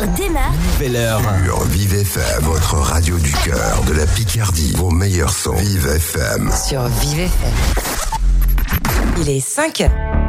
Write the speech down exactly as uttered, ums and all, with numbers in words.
heure démarre. Nouvelle heure. Sur Vive F M, votre radio du cœur de la Picardie. Vos meilleurs sons. Vive F M. Sur Vive F M. Il est cinq heures.